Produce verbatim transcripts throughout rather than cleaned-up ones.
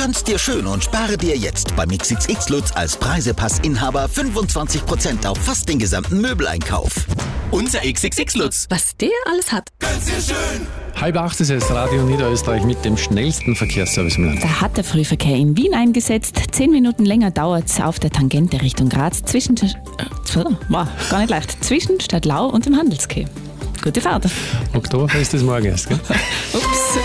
Gönn's dir schön und spare dir jetzt beim X X X Lutz als Preisepass-Inhaber fünfundzwanzig Prozent auf fast den gesamten Möbeleinkauf. Unser X X X Lutz. Was der alles hat. Gönn's dir schön! Halb acht ist es, Radio Niederösterreich mit dem schnellsten Verkehrsservice im Land. Da hat der Frühverkehr in Wien eingesetzt. Zehn Minuten länger dauert es auf der Tangente Richtung Graz zwischen, äh, wow, gar nicht leicht, zwischen Stadtlau und dem Handelskeh. Gute Fahrt. Oktoberfest ist morgen erst, gell? Ups.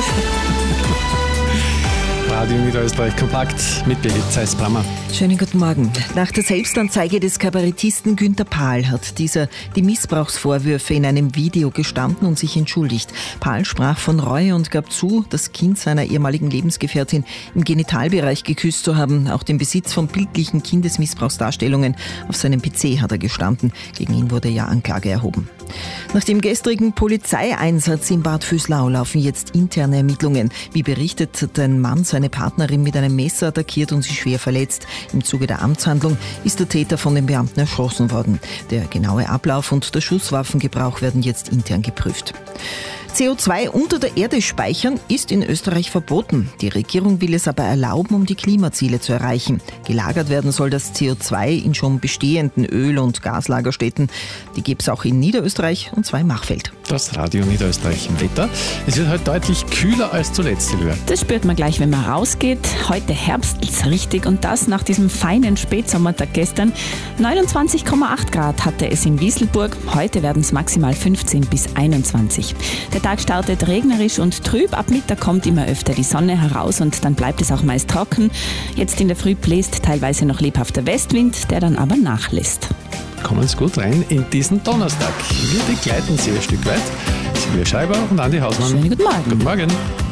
Radio Niederösterreich kompakt mit Birgit Zeiss-Brammer. Schönen guten Morgen. Nach der Selbstanzeige des Kabarettisten Günther Pahl hat dieser die Missbrauchsvorwürfe in einem Video gestanden und sich entschuldigt. Pahl sprach von Reue und gab zu, das Kind seiner ehemaligen Lebensgefährtin im Genitalbereich geküsst zu haben. Auch den Besitz von bildlichen Kindesmissbrauchsdarstellungen auf seinem P C hat er gestanden. Gegen ihn wurde ja Anklage erhoben. Nach dem gestrigen Polizeieinsatz in Bad Vöslau laufen jetzt interne Ermittlungen. Wie berichtet, hat ein Mann seine Partnerin mit einem Messer attackiert und sie schwer verletzt. Im Zuge der Amtshandlung ist der Täter von den Beamten erschossen worden. Der genaue Ablauf und der Schusswaffengebrauch werden jetzt intern geprüft. C O zwei unter der Erde speichern ist in Österreich verboten. Die Regierung will es aber erlauben, um die Klimaziele zu erreichen. Gelagert werden soll das C O zwei in schon bestehenden Öl- und Gaslagerstätten. Die gibt es auch in Niederösterreich und zwar in Machfeld. Das Radio Niederösterreich im Wetter. Es wird heute deutlich kühler als zuletzt, Silvia. Das spürt man gleich, wenn man rausgeht. Heute herbstlich richtig und das nach diesem feinen Spätsommertag gestern. neunundzwanzig Komma acht Grad hatte es in Wieselburg. Heute werden es maximal fünfzehn bis einundzwanzig. Der Tag startet regnerisch und trüb. Ab Mittag kommt immer öfter die Sonne heraus und dann bleibt es auch meist trocken. Jetzt in der Früh bläst teilweise noch lebhafter Westwind, der dann aber nachlässt. Kommen Sie gut rein in diesen Donnerstag. Wir begleiten Sie ein Stück weit. Silvia Scheiber und Andi Hausmann. Schönen guten Morgen. Guten Morgen.